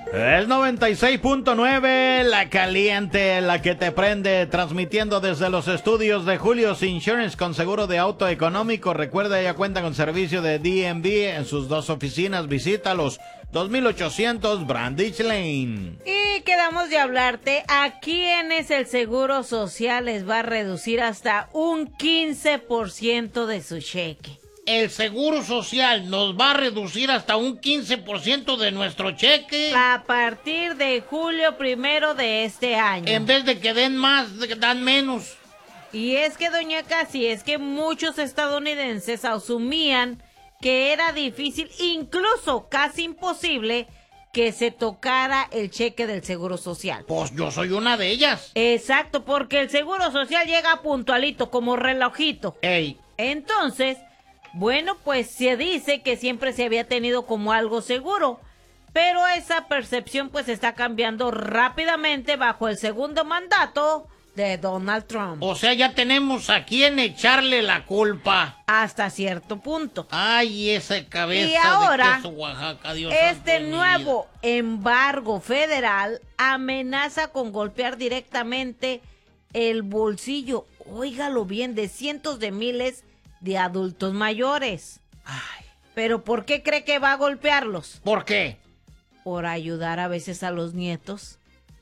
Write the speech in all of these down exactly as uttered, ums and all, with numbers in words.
Es noventa y seis punto nueve, la caliente, la que te prende, transmitiendo desde los estudios de Julio's Insurance con seguro de auto económico. Recuerda, ella cuenta con servicio de D M V en sus dos oficinas. Visítalos, dos mil ochocientos Brandich Lane. Y quedamos de hablarte a quienes el Seguro Social les va a reducir hasta un quince por ciento de su cheque. El Seguro Social nos va a reducir hasta un quince por ciento de nuestro cheque. A partir de julio primero de este año. En vez de que den más, dan menos. Y es que, doña Casi, es que muchos estadounidenses asumían que era difícil, incluso casi imposible, que se tocara el cheque del Seguro Social. Pues yo soy una de ellas. Exacto, porque el Seguro Social llega puntualito, como relojito. Ey. Entonces, bueno, pues se dice que siempre se había tenido como algo seguro, pero esa percepción pues está cambiando rápidamente bajo el segundo mandato de Donald Trump. O sea, ya tenemos a quien echarle la culpa. Hasta cierto punto. Ay, esa cabeza y ahora, de queso Oaxaca, Dios este santo nuevo embargo federal amenaza con golpear directamente el bolsillo, óigalo bien, de cientos de miles de adultos mayores. Ay. ¿Pero por qué cree que va a golpearlos? ¿Por qué? Por ayudar a veces a los nietos,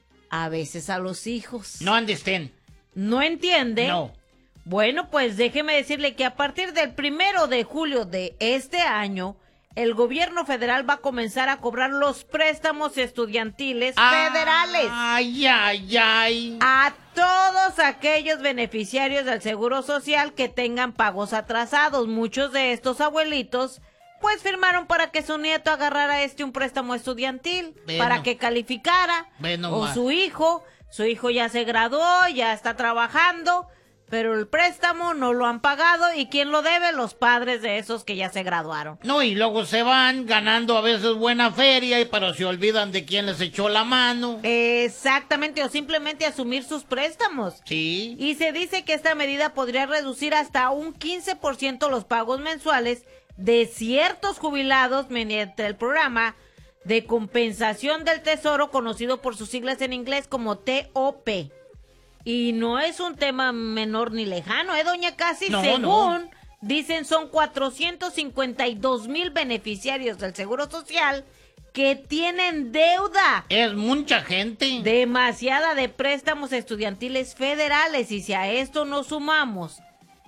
a veces a los hijos. No understand. ¿No entiende? No. Bueno, pues déjeme decirle que a partir del primero de julio de este año, el gobierno federal va a comenzar a cobrar los préstamos estudiantiles ah, federales. Ay, ay, ay. A todos aquellos beneficiarios del Seguro Social que tengan pagos atrasados. Muchos de estos abuelitos pues firmaron para que su nieto agarrara este un préstamo estudiantil, bueno, para que calificara. Bueno, o más. su hijo, su hijo ya se graduó, ya está trabajando, pero el préstamo no lo han pagado. ¿Y quién lo debe? Los padres de esos que ya se graduaron. No, y luego se van ganando a veces buena feria, pero se olvidan de quién les echó la mano. Exactamente, o simplemente asumir sus préstamos. Sí. Y se dice que esta medida podría reducir hasta un quince por ciento los pagos mensuales de ciertos jubilados mediante el programa de compensación del tesoro, conocido por sus siglas en inglés como T O P. Y no es un tema menor ni lejano, ¿eh, doña Casi? No, Según no. dicen, son cuatrocientos cincuenta y dos mil beneficiarios del Seguro Social que tienen deuda. Es mucha gente. Demasiada de préstamos estudiantiles federales. Y si a esto nos sumamos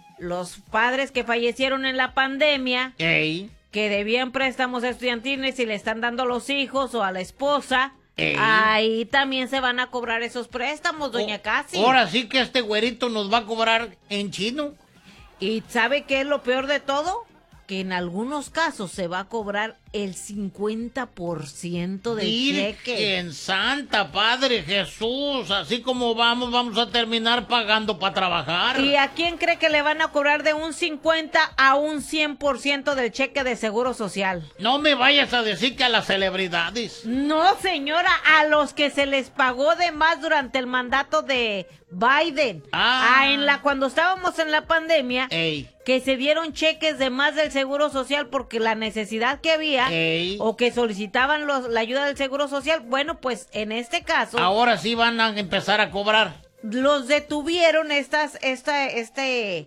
los padres que fallecieron en la pandemia, Ey. que debían préstamos estudiantiles y le están dando a los hijos o a la esposa, Ey. ahí también se van a cobrar esos préstamos, doña O- Casi. Ahora sí que este güerito nos va a cobrar en chino. ¿Y sabe qué es lo peor de todo? Que en algunos casos se va a cobrar el cincuenta por ciento del cheque. Virgen Santa, Padre Jesús, así como vamos, vamos a terminar pagando para trabajar. ¿Y a quién cree que le van a cobrar de un cincuenta a un cien por ciento del cheque de Seguro Social? No me vayas a decir que a las celebridades. No, señora, a los que se les pagó de más durante el mandato de Biden. Ah. Ah, en la, cuando estábamos en la pandemia, Ey. que se dieron cheques de más del Seguro Social porque la necesidad que había, Ey. o que solicitaban los, la ayuda del Seguro Social. Bueno, pues en este caso, Ahora sí van a empezar a cobrar. los detuvieron estas, esta, este